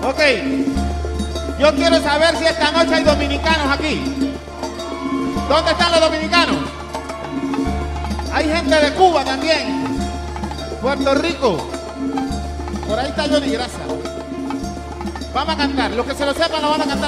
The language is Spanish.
Ok. Yo quiero saber si esta noche hay dominicanos aquí. ¿Dónde están los dominicanos? Hay gente de Cuba también. Puerto Rico. Por ahí está Johnny Grasa. Vamos a cantar. Los que se lo sepan lo van a cantar.